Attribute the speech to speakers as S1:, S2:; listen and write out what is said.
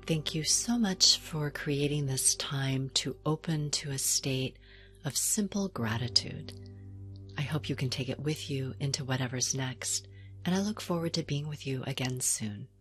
S1: Thank you so much for creating this time to open to a state of simple gratitude. I hope you can take it with you into whatever's next, and I look forward to being with you again soon.